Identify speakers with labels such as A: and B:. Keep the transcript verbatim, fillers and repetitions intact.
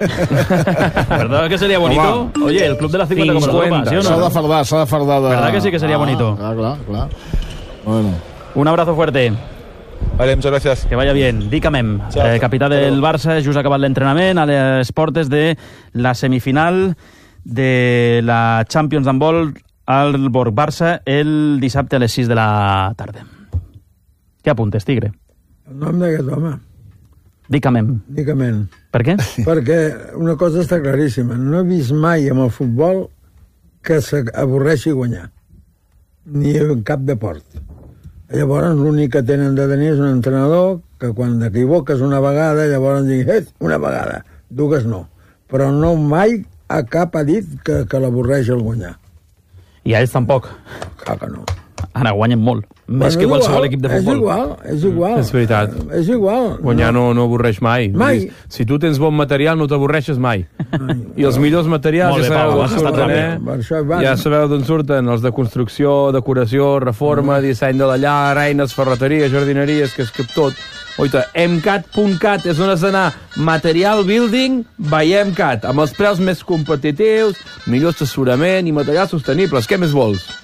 A: ¿Verdad que sería bonito? Home. Oye, el club de las cincuenta como la Copa, ¿sí o no?
B: S'ha de fardar, s'ha de fardar de...
A: ¿Verdad que sí que sería bonito?
B: Ah, clar, clar. Bueno.
A: Un abrazo fuerte.
C: Vale, muchas gracias.
A: Que vaya bien. Dicamem, eh, capità del Barça, just ha acabat l'entrenament a les portes de la semifinal de la Champions d'handbol al Borg-Barça el dissabte a les sis de la tarda. Què apuntes, Tigre?
D: El nom d'aquest home.
A: Dicamem.
D: Dicament.
A: Per què?
D: Perquè una cosa està claríssima. No he vist mai amb el futbol que s'avorreixi guanyar. Ni en cap deport. Llavors l'únic que tenen de tenir és un entrenador que quan t'equivoques una vegada llavors digui, eh, una vegada, dues no. Però no mai a cap ha dit que, que l'avorreix el guanyar.
A: I a ells tampoc.
D: Clar que no.
A: Ara guanyen molt. Més
D: bueno,
A: que qualsevol
D: igual,
A: equip de
D: és
A: futbol.
D: igual, és igual.
E: És veritat.
D: És igual.
E: Guanyar no, no avorreix mai.
D: Mai.
E: Si tu tens bon material no t'avorreixes mai.
D: Ai,
E: I els millors materials
A: Molt bé,
E: ja sabeu
A: Pau,
E: d'on
A: has estat
E: surten,
A: ràpid.
E: eh? Ja sabeu d'on surten, els de construcció, decoració, reforma, mm. disseny de la llar, eines, ferreteria, jardineries, que és que tot. Oita, emcat punt cat és on has d'anar. Material building by Emcat, amb els preus més competitius, millor assessorament i materials sostenibles. Què més vols?